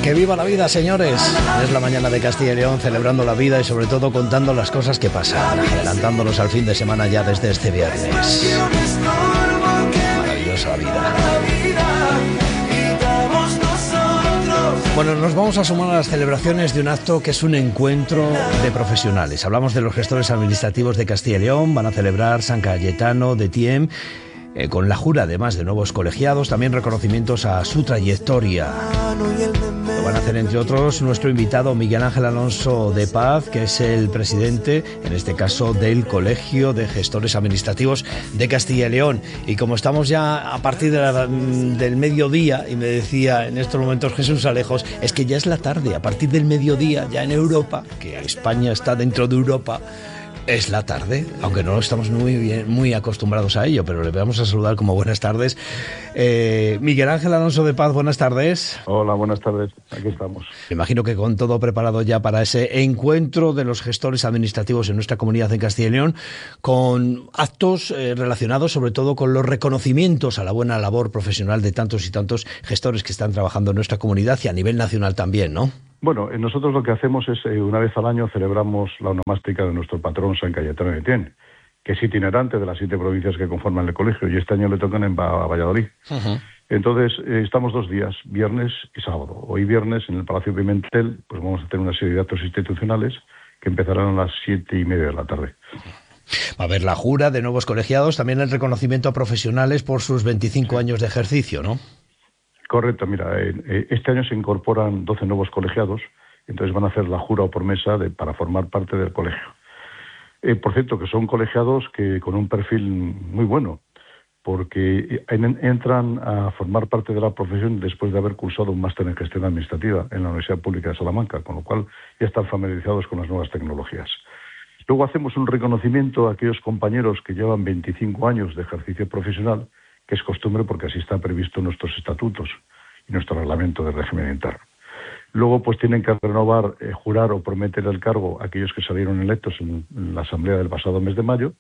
¡Que viva la vida, señores! Es la mañana de Castilla y León, celebrando la vida y sobre todo contando las cosas que pasan, adelantándonos al fin de semana ya desde este viernes. Maravillosa la vida. Bueno, nos vamos a sumar a las celebraciones de un acto que es un encuentro de profesionales. Hablamos de los gestores administrativos de Castilla y León. Van a celebrar San Cayetano de Tiem, con la jura además de nuevos colegiados, también reconocimientos a su trayectoria. Lo van a hacer, entre otros, nuestro invitado Miguel Ángel Alonso de Paz, que es el presidente, en este caso, del Colegio de Gestores Administrativos de Castilla y León. Y como estamos ya a partir del mediodía, y me decía en estos momentos Jesús Alejos, es que ya es la tarde, a partir del mediodía, ya en Europa, que España está dentro de Europa, es la tarde, aunque no estamos muy acostumbrados a ello, pero le vamos a saludar como buenas tardes. Miguel Ángel Alonso de Paz, buenas tardes. Hola, buenas tardes, aquí estamos. Me imagino que con todo preparado ya para ese encuentro de los gestores administrativos en nuestra comunidad en Castilla y León, con actos relacionados sobre todo con los reconocimientos a la buena labor profesional de tantos y tantos gestores que están trabajando en nuestra comunidad y a nivel nacional también, ¿no? Bueno, nosotros lo que hacemos es, una vez al año, celebramos la onomástica de nuestro patrón San Cayetano de Tiem, que es itinerante de las 7 provincias que conforman el colegio, y este año le tocan a Valladolid. Uh-huh. Entonces, estamos 2 días, viernes y sábado. Hoy viernes, en el Palacio Pimentel, pues vamos a tener una serie de actos institucionales que empezarán a las 7:30 de la tarde. Va a haber la jura de nuevos colegiados, también el reconocimiento a profesionales por sus 25 años de ejercicio, ¿no? Correcto, mira, este año se incorporan 12 nuevos colegiados, entonces van a hacer la jura o promesa para formar parte del colegio. Por cierto, que son colegiados que con un perfil muy bueno, porque entran a formar parte de la profesión después de haber cursado un máster en gestión administrativa en la Universidad Pública de Salamanca, con lo cual ya están familiarizados con las nuevas tecnologías. Luego hacemos un reconocimiento a aquellos compañeros que llevan 25 años de ejercicio profesional, que es costumbre porque así está previsto en nuestros estatutos y nuestro reglamento de régimen interno. Luego, pues tienen que renovar, jurar o prometer el cargo a aquellos que salieron electos en la asamblea del pasado mes de mayo.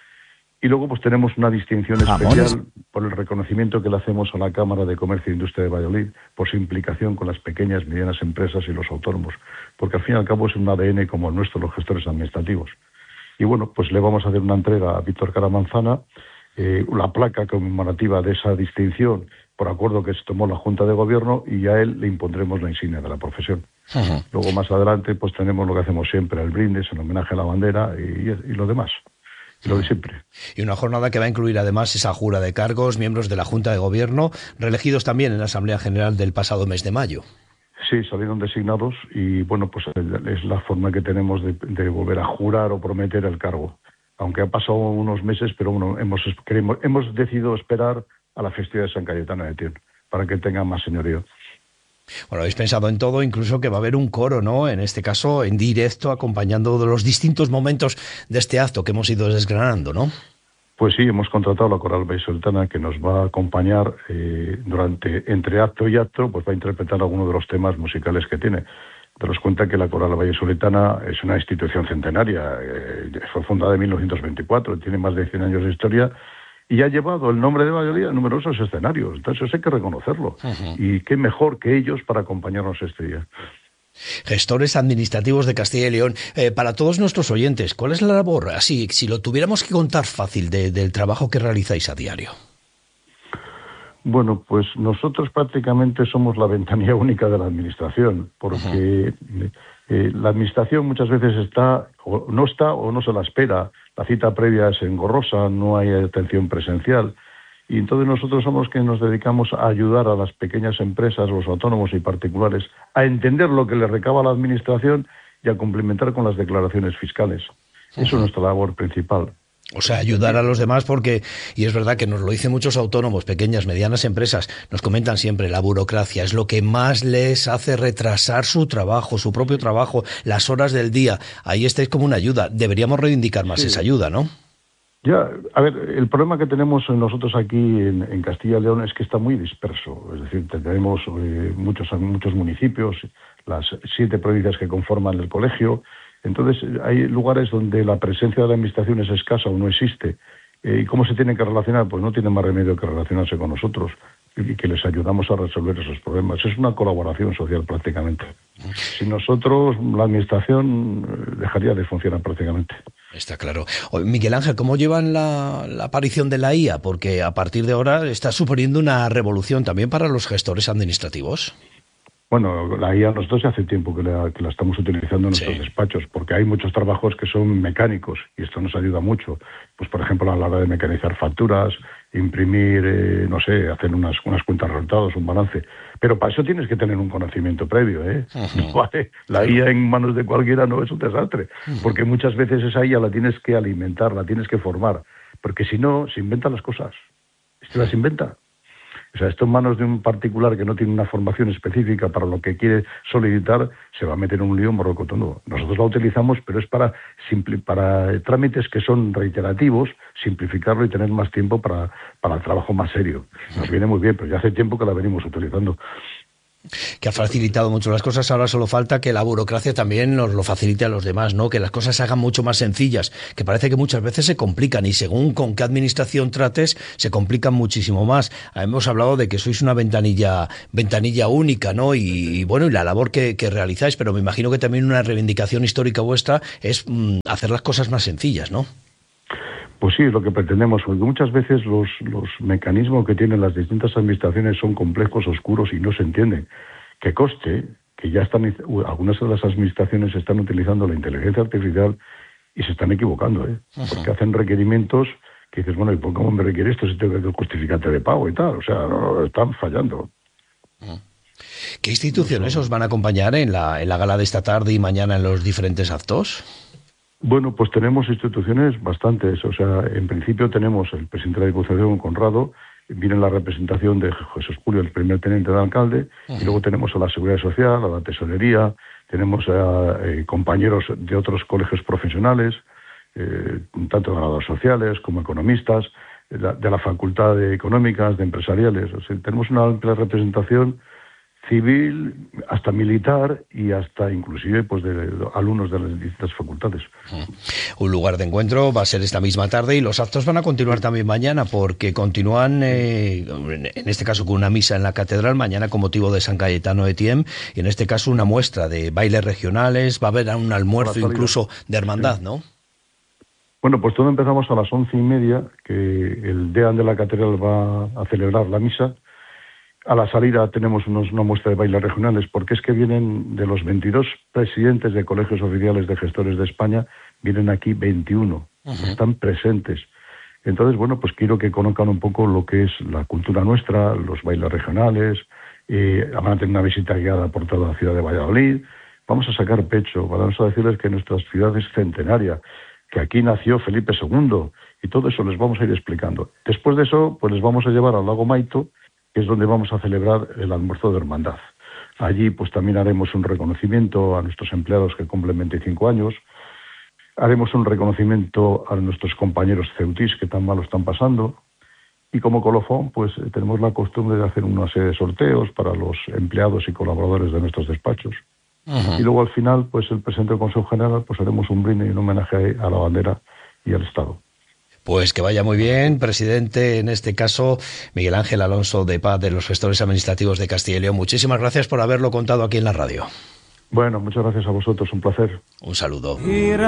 Y luego, pues tenemos una distinción especial por el reconocimiento que le hacemos a la Cámara de Comercio e Industria de Valladolid por su implicación con las pequeñas y medianas empresas y los autónomos, porque al fin y al cabo es un ADN como el nuestro, los gestores administrativos. Y bueno, pues le vamos a hacer una entrega a Víctor Caramanzana, la placa conmemorativa de esa distinción por acuerdo que se tomó la Junta de Gobierno, y a él le impondremos la insignia de la profesión. Uh-huh. Luego más adelante pues tenemos lo que hacemos siempre, el brindis en homenaje a la bandera y lo demás, y lo de siempre. Y una jornada que va a incluir además esa jura de cargos, miembros de la Junta de Gobierno, reelegidos también en la Asamblea General del pasado mes de mayo. Sí, salieron designados y bueno, pues es la forma que tenemos de volver a jurar o prometer el cargo. Aunque han pasado unos meses, pero bueno, hemos decidido esperar a la festividad de San Cayetano de Tiem para que tenga más señorío. Bueno, habéis pensado en todo, incluso que va a haber un coro, ¿no? En este caso, en directo, acompañando de los distintos momentos de este acto que hemos ido desgranando, ¿no? Pues sí, hemos contratado a la Coral Vallisoletana, que nos va a acompañar entre acto y acto, pues va a interpretar algunos de los temas musicales que tiene. Daros cuenta que la Coral Vallisoletana es una institución centenaria, fue fundada en 1924, tiene más de 100 años de historia y ha llevado el nombre de Valladolid a numerosos escenarios. Entonces eso hay que reconocerlo. Uh-huh. Y qué mejor que ellos para acompañarnos este día. Gestores administrativos de Castilla y León. Para todos nuestros oyentes, ¿cuál es la labor? Así, si lo tuviéramos que contar fácil del trabajo que realizáis a diario. Bueno, pues nosotros prácticamente somos la ventanilla única de la administración, porque la administración muchas veces no está o no se la espera. La cita previa es engorrosa, no hay atención presencial. Y entonces nosotros somos los que nos dedicamos a ayudar a las pequeñas empresas, los autónomos y particulares, a entender lo que les recaba la administración y a complementar con las declaraciones fiscales. Eso es nuestra labor principal. O sea, ayudar a los demás porque, y es verdad que nos lo dicen muchos autónomos, pequeñas, medianas empresas, nos comentan siempre, la burocracia es lo que más les hace retrasar su trabajo, su propio trabajo, las horas del día. Ahí estáis como una ayuda. Deberíamos reivindicar más esa ayuda, ¿no? Ya, a ver, el problema que tenemos nosotros aquí en Castilla y León es que está muy disperso. Es decir, tenemos muchos municipios, las 7 provincias que conforman el colegio. Entonces, hay lugares donde la presencia de la administración es escasa o no existe, ¿Y cómo se tienen que relacionar? Pues no tienen más remedio que relacionarse con nosotros y que les ayudamos a resolver esos problemas. Es una colaboración social prácticamente. Sin nosotros, la administración dejaría de funcionar prácticamente. Está claro. Miguel Ángel, ¿cómo llevan la aparición de la IA? Porque a partir de ahora está suponiendo una revolución también para los gestores administrativos. Bueno, la IA nosotros hace tiempo que la estamos utilizando en nuestros despachos, porque hay muchos trabajos que son mecánicos y esto nos ayuda mucho. Pues, por ejemplo, a la hora de mecanizar facturas, imprimir, no sé, hacer unas cuentas de resultados, un balance. Pero para eso tienes que tener un conocimiento previo, ¿eh? Uh-huh. Vale, la IA en manos de cualquiera no es un desastre, porque muchas veces esa IA la tienes que alimentar, la tienes que formar, porque si no, se inventan las cosas. Se las inventa. O sea, esto en manos de un particular que no tiene una formación específica para lo que quiere solicitar, se va a meter en un lío morrocotudo. Nosotros la utilizamos, pero es para trámites que son reiterativos, simplificarlo y tener más tiempo para el trabajo más serio. Nos viene muy bien, pero ya hace tiempo que la venimos utilizando. Que ha facilitado mucho las cosas, ahora solo falta que la burocracia también nos lo facilite a los demás, ¿no? Que las cosas se hagan mucho más sencillas, que parece que muchas veces se complican y según con qué administración trates, se complican muchísimo más. Hemos hablado de que sois una ventanilla única, ¿no? Y bueno, y la labor que realizáis, pero me imagino que también una reivindicación histórica vuestra es hacer las cosas más sencillas, ¿no? Pues sí, es lo que pretendemos, porque muchas veces los mecanismos que tienen las distintas administraciones son complejos, oscuros y no se entienden. Que conste que ya algunas de las administraciones están utilizando la inteligencia artificial y se están equivocando, ¿eh? Porque hacen requerimientos que dices, bueno, ¿y por cómo me requiere esto si tengo el justificante de pago y tal? O sea, no, están fallando. ¿Qué instituciones os van a acompañar en la gala de esta tarde y mañana en los diferentes actos? Bueno, pues tenemos instituciones bastantes. O sea, en principio tenemos el presidente de la Diputación, Conrado, viene la representación de Jesús Julio, el primer teniente de alcalde, y luego tenemos a la Seguridad Social, a la Tesorería, tenemos a compañeros de otros colegios profesionales, tanto de graduados sociales como economistas, de la Facultad de Económicas, de Empresariales. O sea, tenemos una amplia representación civil, hasta militar y hasta inclusive pues de alumnos de las distintas facultades. Un lugar de encuentro va a ser esta misma tarde y los actos van a continuar también mañana porque continúan en este caso con una misa en la catedral mañana con motivo de San Cayetano de Tiem y en este caso una muestra de bailes regionales, va a haber un almuerzo incluso de hermandad, sí. ¿No? Bueno, pues todo empezamos a las 11:30 que el deán de la catedral va a celebrar la misa. A la salida tenemos una muestra de bailes regionales, porque es que vienen de los 22 presidentes de colegios oficiales de gestores de España, vienen aquí 21, están presentes. Entonces, bueno, pues quiero que conozcan un poco lo que es la cultura nuestra, los bailes regionales, van a tener una visita guiada por toda la ciudad de Valladolid, vamos a sacar pecho, vamos a decirles que nuestra ciudad es centenaria, que aquí nació Felipe II, y todo eso les vamos a ir explicando. Después de eso, pues les vamos a llevar al lago Maito, que es donde vamos a celebrar el almuerzo de hermandad. Allí pues también haremos un reconocimiento a nuestros empleados que cumplen 25 años, haremos un reconocimiento a nuestros compañeros ceutis que tan mal lo están pasando y como colofón pues tenemos la costumbre de hacer una serie de sorteos para los empleados y colaboradores de nuestros despachos. Y luego al final pues el presidente del Consejo General pues haremos un brindis y un homenaje a la bandera y al Estado. Pues que vaya muy bien, presidente, en este caso, Miguel Ángel Alonso de Paz, de los gestores administrativos de Castilla y León. Muchísimas gracias por haberlo contado aquí en la radio. Bueno, muchas gracias a vosotros, un placer. Un saludo.